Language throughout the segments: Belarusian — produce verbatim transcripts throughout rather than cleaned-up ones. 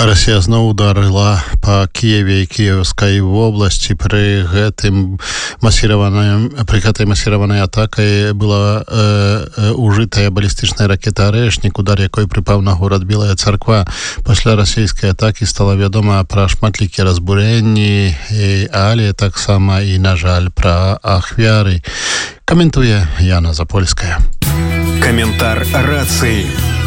Расія зноў ударыла па Кіеве і Кіевскай вобласці. Пры гэтым масіраваная, пры гэтай масіраванай атакай была э, ужытая балістычная ракета «Арэшнік», удар якой прыпаў на горад Белая Царква. Пасля расійскай атакі стала вядома пра шматлікія разбурэнні, але таксама і, на жаль, пра ахвяры. Каментуе Яна Запольская. Каментар рацыі.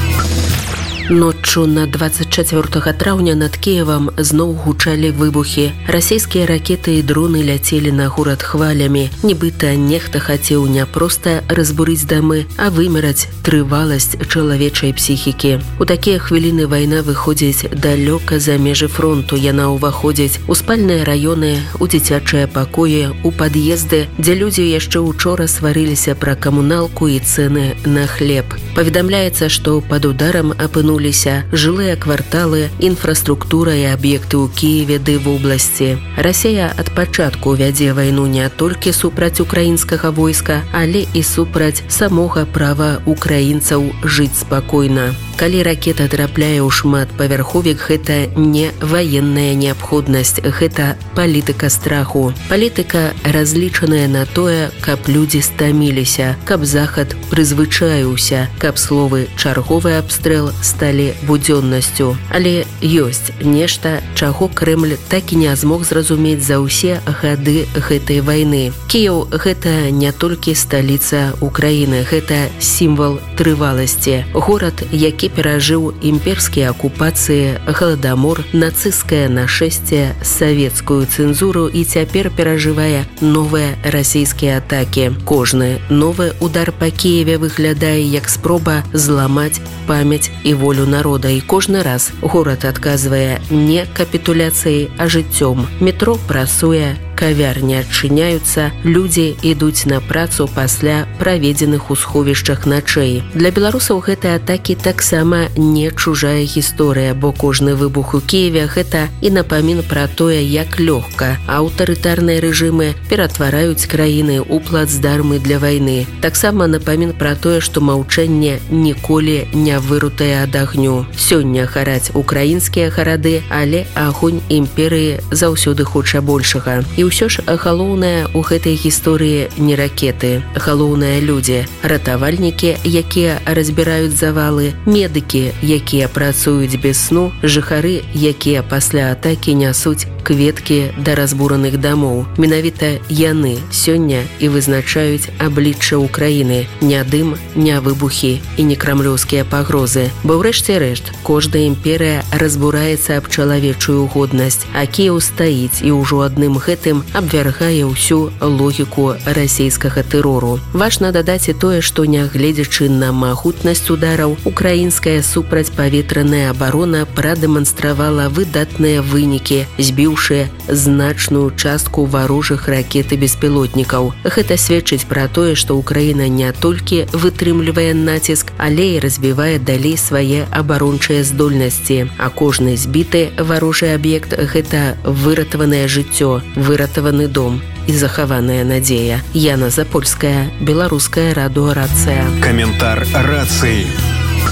Ноччу на двадцать чацвёртага траўня над Кіевам зноў гучалі выбухі. Расійскія ракеты і дроны ляцелі на горад хвалямі. Нібыта нехта хацеў не проста разбурыць дамы, а вымераць трываласць чалавечай псіхікі. У такія хвіліны вайна выходзіць далёка за межы фронту. Яна ўваходзіць у спальныя раёны, у дзіцячыя пакоі, у пад'езды, дзе людзі яшчэ учора сварыліся пра камуналку і цэны на хлеб. Паведамляецца, што пад ударам апынуліся жылыя кварталы, інфраструктура і аб'екты ў Кіеве ды в обласці. Расія ад пачатку вядзе вайну не толькі супраць украінскага войска, але і супраць самога права украінцаў жыць спакойна. Калі ракета трапляе ў шматпавярховік, гэта не ваенная неабходнасць, гэта палітыка страху. Палітыка разлічаная на тое, каб людзі стаміліся, каб захад прызвычаіўся, каб словы «чарговы абстрэл» сталі будзённасцю. Але ёсць нешта, чаго Крэмль так і не змог зразумець за ўсе гады гэтай вайны. Кіеў – гэта не толькі сталіца Украіны, гэта сімвал трываласці. Горад, які перажыў імперскія акупацыі, галадамор, нацысцкае нашэсце, савецкую цэнзуру і цяпер перажывае новыя расійскія атакі. Кожны новы удар па Кіеве выглядае як спроба зламаць памяць і волю народа. І кожны раз горад адказвае не капітуляцыяй, а жыццём. Метро працуе, кавярні адчыняюцца, людзі ідуць на працу пасля праведзеных у сховішчах начэй. Для беларусаў гэтыя атакі таксама не чужая гісторыя, бо кожны выбух у Кіеве – гэта і напамін пра тое, як лёгка аўтарытарныя рэжымы ператвараюць краіны ў плацдармы для вайны. Таксама напамін пра тое, што маўчанне ніколі не вырутае ад агню. Сёння гараць украінскія гарады, але агонь імперыі заўсёды хоча большага. І ўсё ж галоўнае ў гэтай гісторыі не ракеты. Галоўнае людзі, ратавальнікі, якія разбіраюць завалы, медыкі, якія працуюць без сну, жыхары, якія пасля атакі нясуць кветкі да разбураных дамоў. Менавіта яны сёння і вызначаюць аблічча Украіны. Не дым, не выбухі і не крамлёўскія пагрозы. Бо ўрэшце рэшт, кожная імперыя разбураецца аб чалавечую годнасць, а Кіеў стаіць і ўжо адным гэтым абвяргае ўсю логіку расійскага тэрору. Важна дадаць і тое, што нягледзячы на магутнасць удараў, украінская супрацьпаветраная абарона прадэманстравала выдатныя вынікі, збіўшы значную частку варожых ракет і беспілотнікаў. Гэта сведчыць пра тое, што Украіна не толькі вытрымлівае націск, але і развівае далей свае абарончыя здольнасці. А кожны збіты варожы аб'ект – гэта выратаванае жыццё, выратаваны дом і захаваная надзея. Яна Запольская, беларуская радыё «Рацыя». Каментар рацыі.